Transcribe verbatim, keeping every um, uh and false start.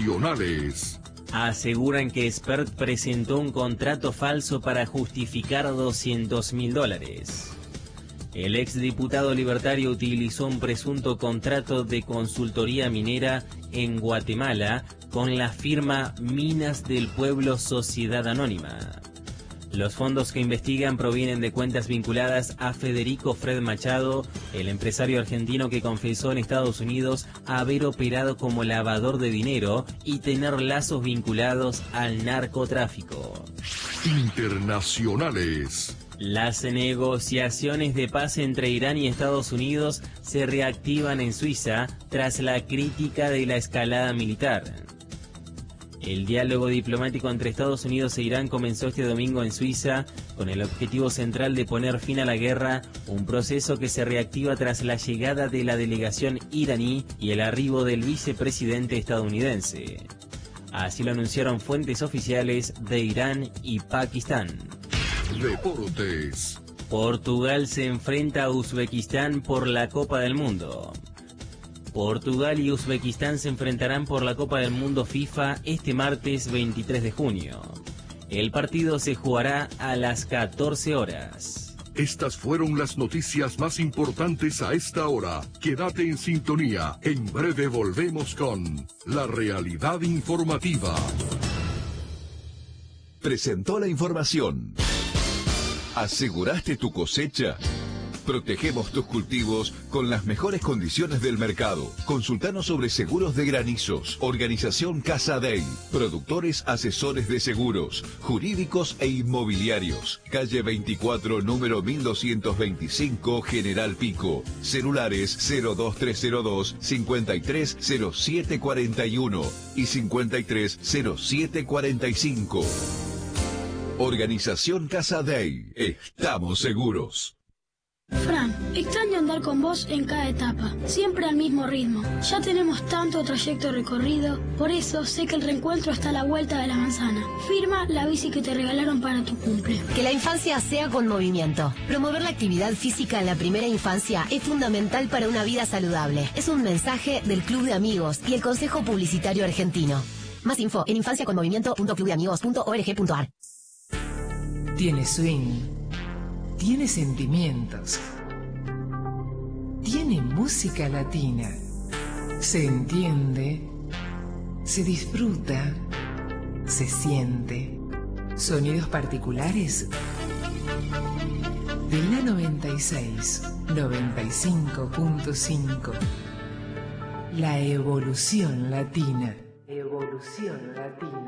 Internacionales. Aseguran que Spert presentó un contrato falso para justificar doscientos mil dólares. El exdiputado libertario utilizó un presunto contrato de consultoría minera en Guatemala con la firma Minas del Pueblo Sociedad Anónima. Los fondos que investigan provienen de cuentas vinculadas a Federico Fred Machado, el empresario argentino que confesó en Estados Unidos haber operado como lavador de dinero y tener lazos vinculados al narcotráfico. Internacionales. Las negociaciones de paz entre Irán y Estados Unidos se reactivan en Suiza tras la crítica de la escalada militar. El diálogo diplomático entre Estados Unidos e Irán comenzó este domingo en Suiza con el objetivo central de poner fin a la guerra, un proceso que se reactiva tras la llegada de la delegación iraní y el arribo del vicepresidente estadounidense. Así lo anunciaron fuentes oficiales de Irán y Pakistán. Deportes. Portugal se enfrenta a Uzbekistán por la Copa del Mundo. Portugal y Uzbekistán se enfrentarán por la Copa del Mundo FIFA este martes veintitrés de junio. El partido se jugará a las catorce horas. Estas fueron las noticias más importantes a esta hora. Quédate en sintonía. En breve volvemos con La Realidad Informativa. Presentó la información. ¿Aseguraste tu cosecha? Protegemos tus cultivos con las mejores condiciones del mercado. Consultanos sobre seguros de granizos. Organización Casa Day. Productores asesores de seguros, jurídicos e inmobiliarios. Calle veinticuatro, número mil doscientos veinticinco, General Pico. Celulares cero dos tres cero dos, cincuenta y tres cero siete cuarenta y uno y cincuenta y tres cero siete cuarenta y cinco. Organización Casa Day. Estamos seguros. Fran, extraño andar con vos en cada etapa, siempre al mismo ritmo. Ya tenemos tanto trayecto recorrido, por eso sé que el reencuentro está a la vuelta de la manzana. Firma la bici que te regalaron para tu cumple. Que la infancia sea con movimiento. Promover la actividad física en la primera infancia es fundamental para una vida saludable. Es un mensaje del Club de Amigos y el Consejo Publicitario Argentino. Más info en infancia con movimiento punto club de amigos punto org punto ar. Tiene swing, tiene sentimientos, tiene música latina, se entiende, se disfruta, se siente. Sonidos particulares de la noventa y seis, noventa y cinco punto cinco. La evolución latina. Evolución latina.